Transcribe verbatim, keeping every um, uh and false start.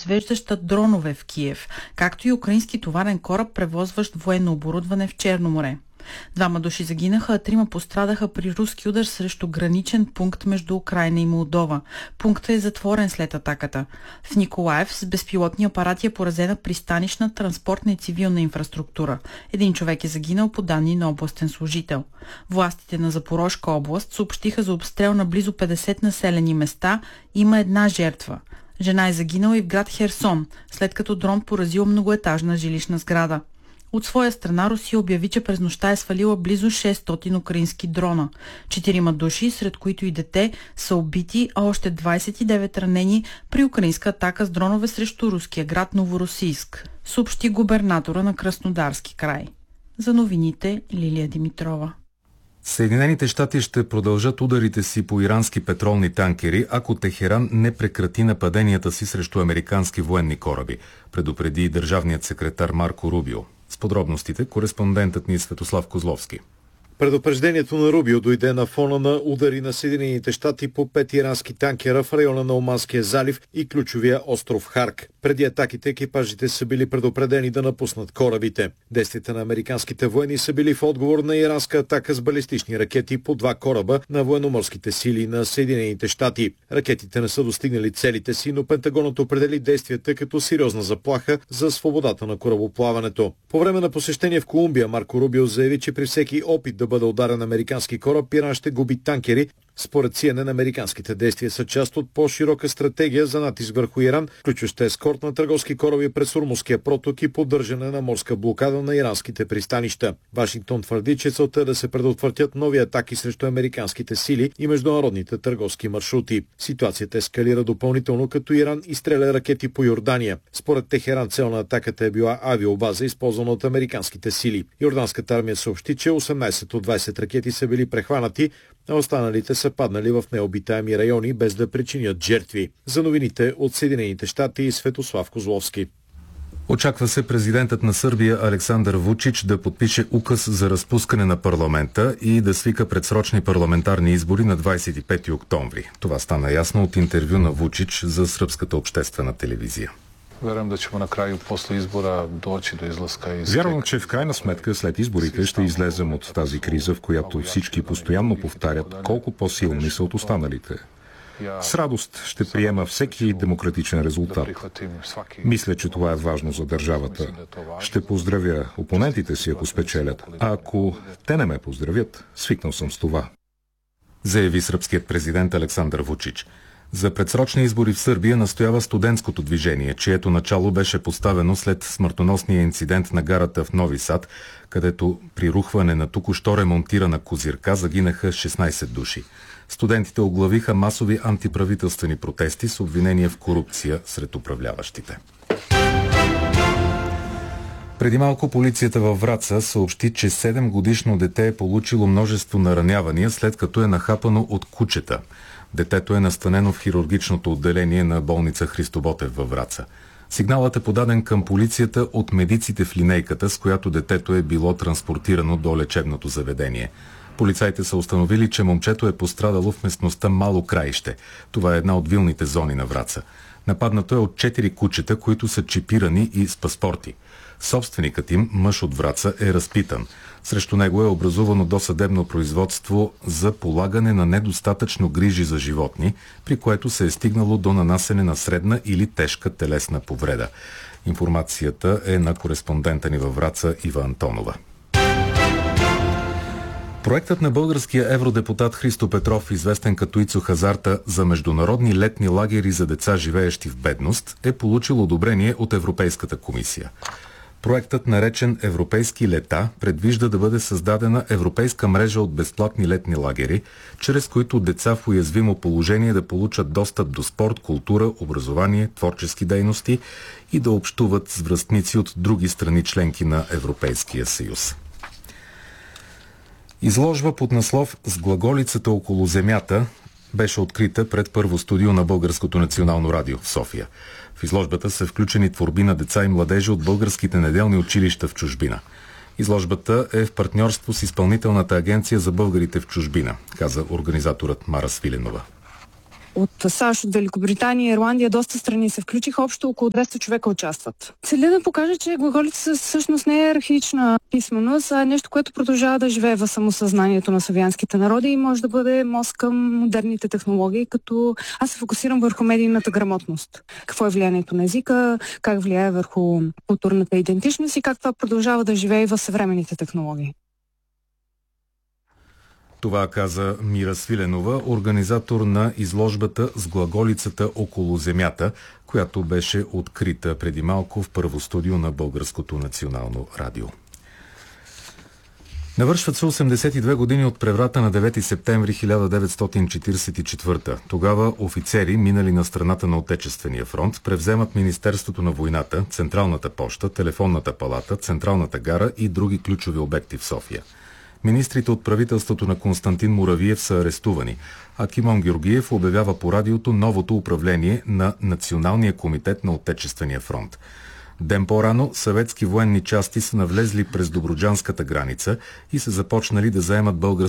произвеждаща дронове в Киев, както и украински товарен кораб, превозващ военно оборудване в Черно море. Двама души загинаха, а трима пострадаха при руски удар срещу граничен пункт между Украйна и Молдова. Пунктът е затворен след атаката. В Николаев с безпилотни апарати е поразена пристанищна, транспортна и цивилна инфраструктура. Един човек е загинал по данни на областен служител. Властите на Запорожка област съобщиха за обстрел на близо петдесет населени места. Има една жертва. Жена е загинала и в град Херсон, след като дрон поразил многоетажна жилищна сграда. От своя страна Русия обяви, че през нощта е свалила близо шестстотин украински дрона. Четирима души, сред които и дете, са убити, а още двадесет и девет ранени при украинска атака с дронове срещу руския град Новоросийск, съобщи губернатора на Краснодарски край. За новините Лилия Димитрова. Съединените щати ще продължат ударите си по ирански петролни танкери, ако Техеран не прекрати нападенията си срещу американски военни кораби, предупреди държавният секретар Марко Рубио. С подробностите кореспондентът ни Светослав Козловски. Предупреждението на Рубио дойде на фона на удари на Съединените щати по пет ирански танкера в района на Оманския залив и ключовия остров Харк. Преди атаките екипажите са били предупредени да напуснат корабите. Действията на американските военни са били в отговор на иранска атака с балистични ракети по два кораба на военноморските сили на Съединените щати. Ракетите не са достигнали целите си, но Пентагонът определи действията като сериозна заплаха за свободата на корабоплаването. По време на посещение в Колумбия Марко Рубио заяви, че при всеки опит да бъде ударен американски кораб, Иран ще губи танкери. Според Си Ен Ен, американските действия са част от по-широка стратегия за натиск върху Иран, включваща ескорт на търговски кораби през Ормузския проток и поддържане на морска блокада на иранските пристанища. Вашингтон твърди, че целта е да се предотвратят нови атаки срещу американските сили и международните търговски маршрути. Ситуацията ескалира допълнително, като Иран изстреля ракети по Йордания. Според Техеран цел на атаката е била авиобаза, използвана от американските сили. Йорданската армия съобщи, че осемнадесет от двадесет ракети са били прехванати, а останалите са паднали в необитаеми райони без да причинят жертви. За новините от Съединените щати Светослав Козловски. Очаква се президентът на Сърбия Александър Вучич да подпише указ за разпускане на парламента и да свика предсрочни парламентарни избори на двадесет и пети октомври. Това стана ясно от интервю на Вучич за сръбската обществена телевизия. Вярвам, да ćemo на краю после избора дойти до излазка из... Вярвам, че в крайна сметка след изборите ще излезем от тази криза, в която всички постоянно повтарят колко по-силни са от останалите. С радост ще приема всеки демократичен резултат. Мисля, че това е важно за държавата. Ще поздравя опонентите си, ако спечелят. А ако те не ме поздравят, свикнал съм с това. Заяви сръбският президент Александър Вучич. За предсрочни избори в Сърбия настоява студентското движение, чието начало беше поставено след смъртоносния инцидент на гарата в Нови Сад, където при рухване на току-що ремонтирана козирка загинаха шестнадесет души. Студентите оглавиха масови антиправителствени протести с обвинения в корупция сред управляващите. Преди малко полицията във Враца съобщи, че седемгодишно дете е получило множество наранявания, след като е нахапано от кучета. Детето е настанено в хирургичното отделение на болница Христо Ботев във Враца. Сигналът е подаден към полицията от медиците в линейката, с която детето е било транспортирано до лечебното заведение. Полицайите са установили, че момчето е пострадало в местността Мало Краище. Това е една от вилните зони на Враца. Нападнато е от четири кучета, които са чипирани и с паспорти. Собственикът им, мъж от Враца, е разпитан. Срещу него е образувано досъдебно производство за полагане на недостатъчно грижи за животни, при което се е стигнало до нанасене на средна или тежка телесна повреда. Информацията е на кореспондента ни във Враца Ива Антонова. Проектът на българския евродепутат Христо Петров, известен като Ицо Хазарта, за международни летни лагери за деца, живеещи в бедност, е получил одобрение от Европейската комисия. Проектът, наречен Европейски лета, предвижда да бъде създадена европейска мрежа от безплатни летни лагери, чрез които деца в уязвимо положение да получат достъп до спорт, култура, образование, творчески дейности и да общуват с връстници от други страни членки на Европейския съюз. Изложба под наслов «С глаголицата около земята» беше открита пред първо студио на Българското национално радио в София. В изложбата са включени творби на деца и младежи от българските неделни училища в чужбина. Изложбата е в партньорство с Изпълнителната агенция за българите в чужбина, каза организаторът Мара Свиленова. От САЩ, от Великобритания, Ирландия, доста страни се включиха, общо около двеста човека участват. Целя да покажа, че глаголица всъщност не е архаична писменост, а е нещо, което продължава да живее в самосъзнанието на славянските народи и може да бъде мост към модерните технологии, като аз се фокусирам върху медийната грамотност. Какво е влиянието на езика, как влияе върху културната идентичност и как това продължава да живее и в съвременните технологии. Това каза Мира Свиленова, организатор на изложбата с глаголицата около земята, която беше открита преди малко в първо студио на Българското национално радио. Навършват се осемдесет и две години от преврата на девети септември хиляда деветстотин четиридесет и четвърта. Тогава офицери, минали на страната на Отечествения фронт, превземат Министерството на войната, Централната поща, Телефонната палата, Централната гара и други ключови обекти в София. Министрите от правителството на Константин Муравиев са арестувани, а Кимон Георгиев обявява по радиото новото управление на Националния комитет на Отечествения фронт. Ден по-рано съветски военни части са навлезли през Добруджанската граница и са започнали да заемат български